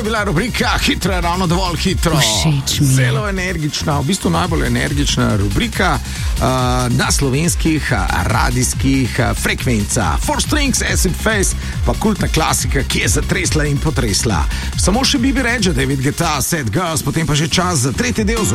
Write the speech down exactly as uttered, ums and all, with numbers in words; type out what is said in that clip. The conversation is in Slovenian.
je bila rubrika Hitra, ravno dovolj hitro. Všeč mi je. Zelo energična, v bistvu najbolj energična rubrika uh, na slovenskih uh, radijskih uh, frekvencah. Four Strings, Acid Face, pa kultna klasika, ki je zatresla in potresla. Samo še Bibi Reggio, David Guetta, Sad Girls, potem pa že čas za tretji del.